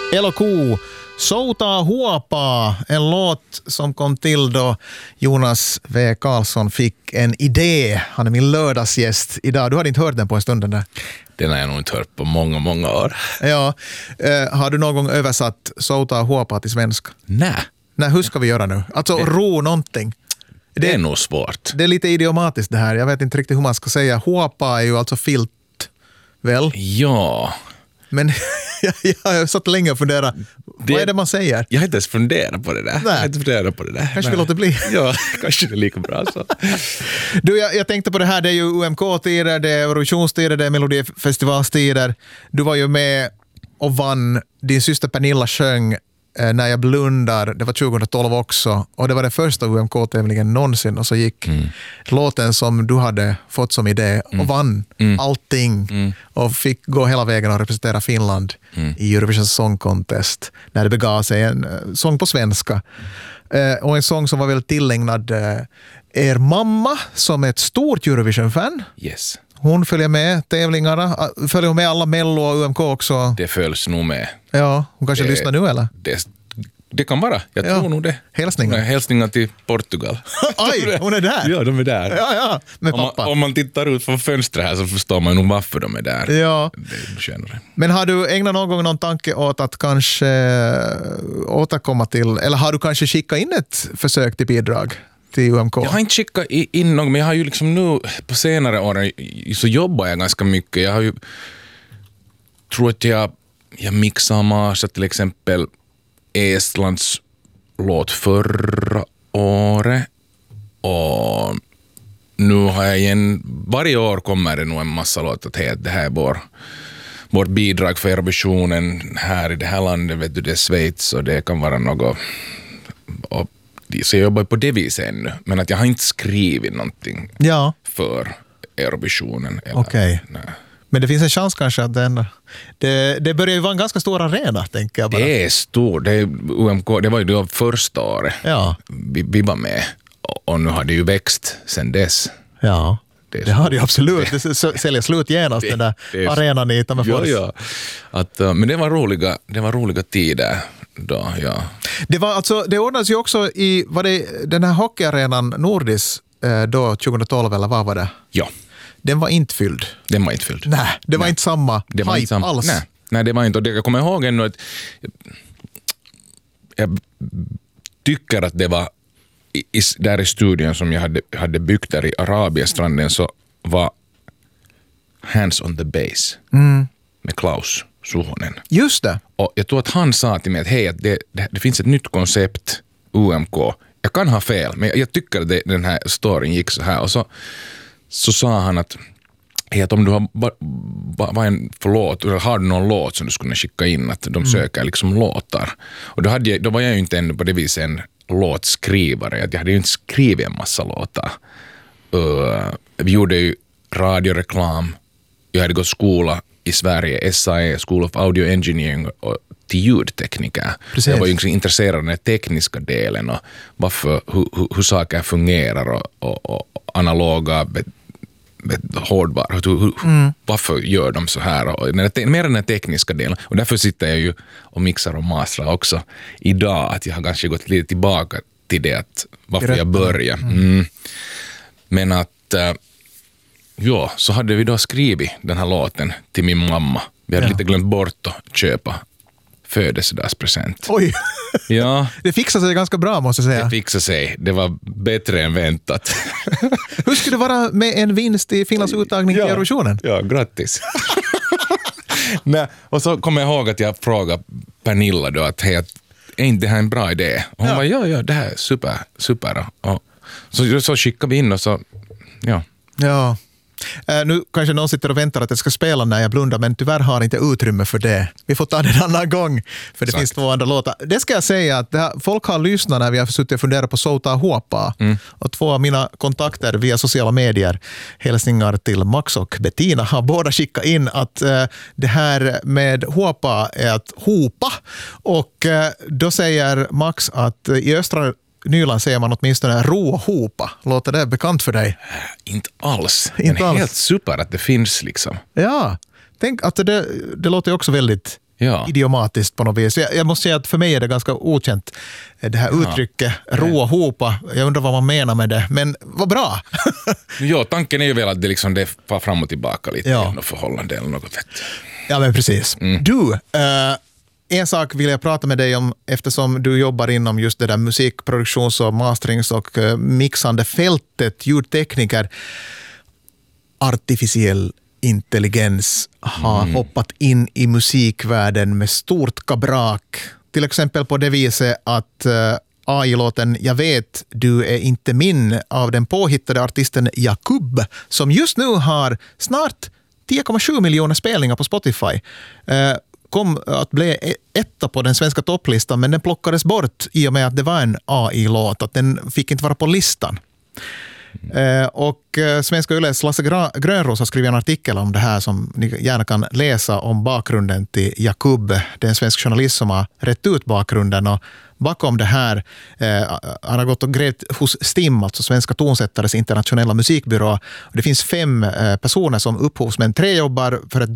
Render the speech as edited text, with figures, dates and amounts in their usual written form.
LK Soutaa huopaa, en låt som kom till då Jonas V. Karlsson fick en idé. Han är min lördagsgäst idag. Du hade inte hört den på en stund där. Den har jag nog inte hört på många, många år. Ja. Har du någon gång översatt Soutaa huopaa till svenska? Nej, hur ska vi göra nu? Alltså ro någonting. det är nog svårt. Det är lite idiomatiskt det här. Jag vet inte riktigt hur man ska säga. Huopaa är ju alltså filt, väl? Ja. Men jag har satt länge och funderat. Vad är det man säger? Jag har inte ens funderat på det där. Kanske vi låter bli. Ja, kanske det är lika bra så. Du, jag tänkte på det här. Det är ju UMK-tider, det är Eurovisionstider, det är Melodifestivalstider. Du var ju med och vann. Din syster Pernilla sjöng När jag blundar. Det var 2012 också. Och det var den första UMK-tävlingen någonsin. Och så gick låten som du hade fått som idé och vann allting. Och fick gå hela vägen och representera Finland i Eurovision Song Contest. När det begav sig en sång på svenska. Och en sång som var väl tillägnad er mamma som är ett stort Eurovision-fan. Yes. Hon följer med tävlingarna. Följer hon med alla Mello och UMK också? Det följs nog med. Ja, hon kanske lyssnar nu eller? Det kan vara, jag tror nog det. Hälsningar. Hälsningar till Portugal. Aj, hon är där. Ja, de är där. Ja, med pappa. Om man tittar ut från fönstret här så förstår man nog varför de är där. Ja. Det. Men har du ägnat någon gång någon tanke åt att kanske återkomma till, eller har du kanske skickat in ett försök till bidrag till UMK? Jag har inte skickat in någon, men jag har ju liksom nu på senare åren så jobbar jag ganska mycket. Jag har ju, tror att jag mixar Marsa till exempel Estlands låt förra året och nu har jag igen, varje år kommer det nog en massa låtar till att det här är vårt bidrag för Eurovisionen här i det här landet, vet du, det är Schweiz och det kan vara något och så jag jobbar på det viset ännu, men att jag har inte skrivit någonting för Eurovisionen. Okej. Men det finns en chans kanske att det börjar ju vara en ganska stor arena, tänker jag bara. Det är stor. Det är UMK, det var ju det första året vi var med. Och nu har det ju växt sen dess. Ja, det har det ju absolut. Det säljer slut genast, den där arenan i Tammerfors. Ja. Men det var roliga tider då, ja. Det ordnades ju också i den här hockeyarenan Nordis då 2012, eller vad var det? Ja. Den var inte fylld. Nej, det var inte samma hype alls. Nej, det var inte. Och jag kommer ihåg ännu att jag tycker att det var där i studion som jag hade byggt där i Arabiestranden så var Hands on the Bass med Klaus Suhonen. Just det. Och jag tror att han sa till mig att hej, att det finns ett nytt koncept, UMK. Jag kan ha fel, men jag tycker att den här storyn gick så här. Och så sa han att om du har har du någon låt som du skulle skicka in, att de söker liksom låtar. Och då var jag ju inte ännu på det viset en låtskrivare, att jag hade ju inte skrivit en massa låtar. Vi gjorde ju radioreklam, jag hade gått skola i Sverige, SAE, School of Audio Engineering, till ljudtekniker. Precis. Jag var ju intresserad av den tekniska delen och hur saker fungerar och analoga hårdvara. Varför gör de så här? Och mer än den tekniska delen. Och därför sitter jag ju och mixar och mastrar också idag. Att jag har kanske gått lite tillbaka till det. Att varför jag började. Men att så hade vi då skrivit den här låten till min mamma. Vi hade lite glömt bort att köpa födelsedagspresent. Oj! Ja. Det fixade sig ganska bra, måste jag säga. Det fixade sig. Det var bättre än väntat. Hur skulle det vara med en vinst i Finlands uttagning till Eurovisionen? Ja, grattis. Nej, och så kommer jag ihåg att jag frågade Pernilla då att är inte det här en bra idé? Och hon var ja, det här är super. Och så skickade vi in och så, Ja. Nu kanske någon sitter och väntar att jag ska spela När jag blundar, men tyvärr har inte utrymme för det. Vi får ta det en annan gång, för det finns 2 andra låtar. Det ska jag säga att folk har lyssnat när vi har suttit och funderat på Soutaa huopaa. Och 2 av mina kontakter via sociala medier, hälsningar till Max och Bettina, har båda skickat in att det här med huopaa är att hopa. Och då säger Max att i östra Nyland säger man åtminstone ro och hopa. Låter det bekant för dig? Inte alls. Men helt super att det finns liksom. Ja, tänk att det låter också väldigt idiomatiskt på något vis. Jag måste säga att för mig är det ganska okänt, det här uttrycket ro och hopa. Jag undrar vad man menar med det, men vad bra! Ja, tanken är ju väl att det, liksom, det far fram och tillbaka lite i något förhållande eller något sätt. Ja, men precis. Du, en sak vill jag prata med dig om, eftersom du jobbar inom just det där musikproduktions- och masterings- och mixande fältet, ljudtekniker. Artificiell intelligens har hoppat in i musikvärlden med stort kabrak. Till exempel på det viset att AI-låten Jag vet du är inte min av den påhittade artisten Jakub, som just nu har snart 10,7 miljoner spelningar på Spotify, kom att bli etta på den svenska topplistan, men den plockades bort i och med att det var en AI-låt, att den fick inte vara på listan. Och Svenska Yles Lasse Grönros har skrivit en artikel om det här som ni gärna kan läsa om bakgrunden till Jakub. Det är en svensk journalist som har rätt ut bakgrunden, och bakom det här han har gått och grävt hos STIM, alltså Svenska tonsättares internationella musikbyrå. Det finns 5 personer som upphovsmän. 3 jobbar för ett